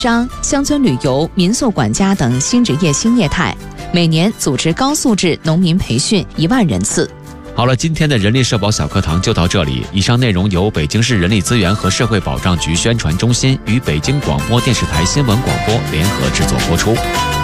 商、乡村旅游、民宿管家等新职业新业态，每年组织高素质农民培训1万人次。 好了，今天的人力社保小课堂就到这里。以上内容由北京市人力资源和社会保障局宣传中心与北京广播电视台新闻广播联合制作播出。